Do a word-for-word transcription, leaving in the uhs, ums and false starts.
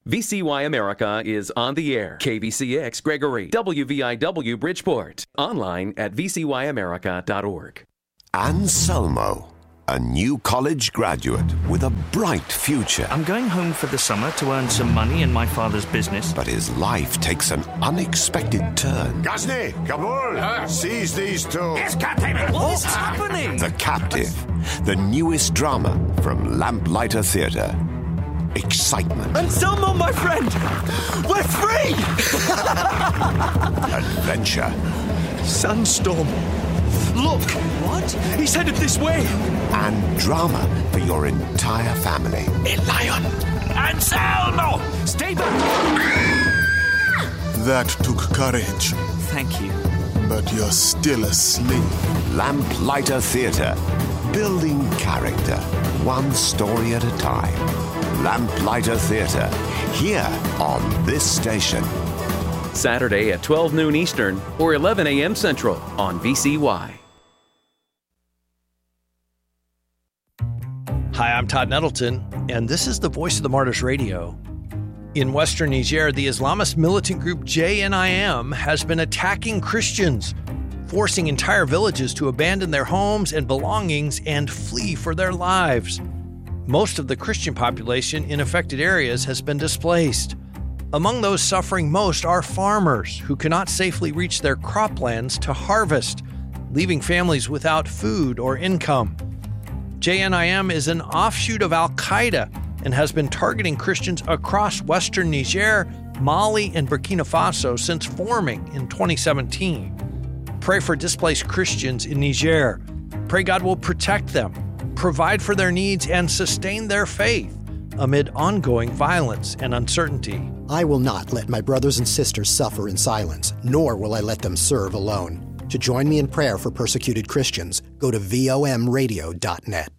V C Y America is on the air. K V C X Gregory, W V I W Bridgeport. Online at v c y america dot org. Anselmo, a new college graduate with a bright future. I'm going home for the summer to earn some money in my father's business. But his life takes an unexpected turn. Ghazni, Kabul, uh, seize these two. Yes, Captain. What's happening? The Captive, the newest drama from Lamplighter Theatre. Excitement. Anselmo, my friend! We're free! Adventure. Sunstorm. Look! What? He's headed this way! And drama for your entire family. A lion! Anselmo! Stay back! That took courage. Thank you. But you're still asleep. Lamplighter Theatre. Building character. One story at a time. Lamplighter Theatre. Here on this station. Saturday at twelve noon Eastern or eleven a.m. Central on V C Y. Hi, I'm Todd Nettleton, and this is the Voice of the Martyrs Radio. In western Niger, the Islamist militant group J N I M has been attacking Christians, forcing entire villages to abandon their homes and belongings and flee for their lives. Most of the Christian population in affected areas has been displaced. Among those suffering most are farmers who cannot safely reach their croplands to harvest, leaving families without food or income. J N I M is an offshoot of Al-Qaeda and has been targeting Christians across western Niger, Mali, and Burkina Faso since forming in twenty seventeen. Pray for displaced Christians in Niger. Pray God will protect them, provide for their needs, and sustain their faith amid ongoing violence and uncertainty. I will not let my brothers and sisters suffer in silence, nor will I let them serve alone. To join me in prayer for persecuted Christians, go to V O M radio dot net.